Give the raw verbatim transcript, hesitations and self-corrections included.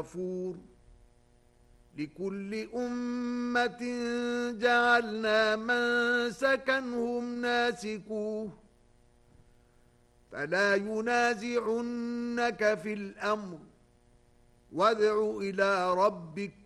غفور لكل أمة جعلنا منسكا هم ناسكوه فلا ينازعنك في الأمر وادع إلى ربك